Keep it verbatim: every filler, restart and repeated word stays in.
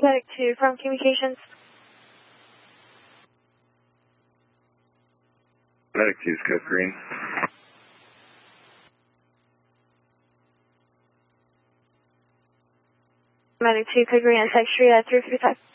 Medic two from communications. Medic two is code green. Medic two, code green, text three at three fifty-five.